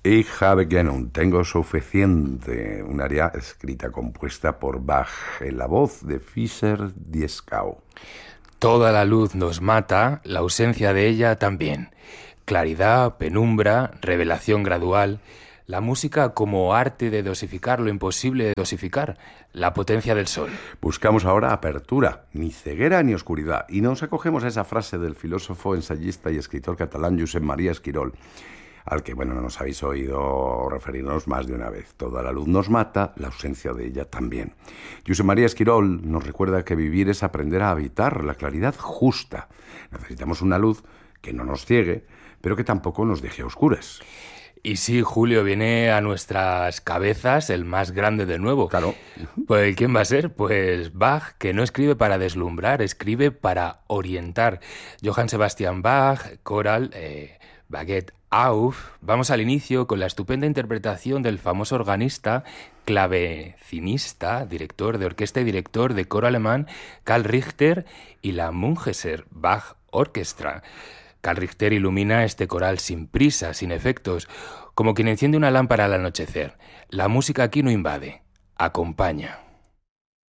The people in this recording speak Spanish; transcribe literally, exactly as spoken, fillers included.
Ich habe genug, tengo suficiente, un aria escrita compuesta por Bach en la voz de Fischer-Dieskau. Toda la luz nos mata, la ausencia de ella también. Claridad, penumbra, revelación gradual. La música como arte de dosificar lo imposible de dosificar, la potencia del sol. Buscamos ahora apertura, ni ceguera ni oscuridad, y nos acogemos a esa frase del filósofo, ensayista y escritor catalán Josep María Esquirol, al que, bueno, nos habéis oído referirnos más de una vez. Toda la luz nos mata, la ausencia de ella también. Josep María Esquirol nos recuerda que vivir es aprender a habitar la claridad justa. Necesitamos una luz que no nos ciegue, pero que tampoco nos deje a oscuras. Y sí, Julio, viene a nuestras cabezas el más grande de nuevo. Claro. Pues, ¿quién va a ser? Pues Bach, que no escribe para deslumbrar, escribe para orientar. Johann Sebastian Bach, coral, eh, Baguette auf. Vamos al inicio con la estupenda interpretación del famoso organista, clavecinista, director de orquesta y director de coro alemán, Karl Richter, y la Mungeser Bach Orchestra. Karl Richter ilumina este coral sin prisa, sin efectos, como quien enciende una lámpara al anochecer. La música aquí no invade, acompaña.